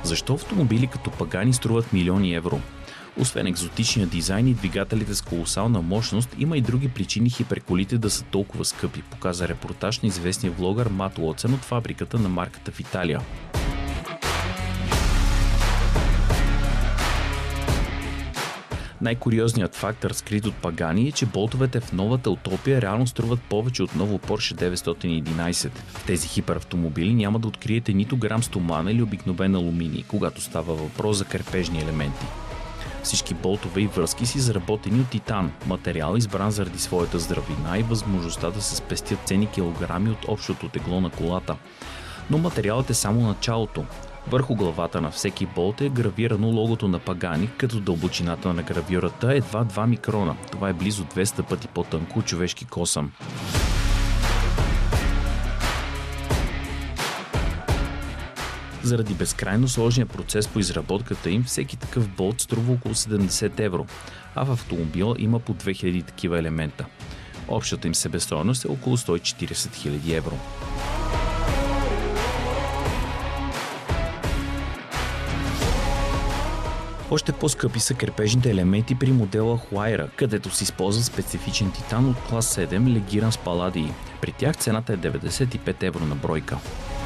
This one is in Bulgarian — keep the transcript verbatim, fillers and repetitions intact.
Защо автомобили като Пагани струват милиони евро? Освен екзотичния дизайн и двигателите с колосална мощност, има и други причини хиперколите да са толкова скъпи, показа репортаж на известния влогър Мат Лоцен от фабриката на марката в Италия. Най-куриозният факт, разкрит от Пагани, е, че болтовете в новата утопия реално струват повече от ново Порше деветстотин и единайсет. В тези хиперавтомобили няма да откриете нито грам стомана или обикновен алуминий, когато става въпрос за крепежни елементи. Всички болтове и връзки са изработени от титан, материал избран заради своята здравина и възможността да се спестят ценни килограми от общото тегло на колата. Но материалът е само началото. Върху главата на всеки болт е гравирано логото на Пагани, като дълбочината на гравюрата е едва два микрона. Това е близо двеста пъти по-тънко от човешки косъм. Заради безкрайно сложния процес по изработката им, всеки такъв болт струва около седемдесет евро, а в автомобила има по две хиляди такива елемента. Общата им себестойност е около сто и четирийсет хиляди евро. Още по-скъпи са крепежните елементи при модела Huayra, където се използва специфичен титан от клас седем, легиран с паладии. При тях цената е деветдесет и пет евро на бройка.